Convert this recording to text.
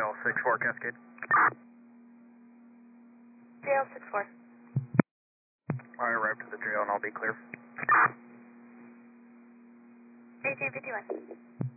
JL64 Cascade. JL64. I arrived at the jail and I'll be clear. 1851.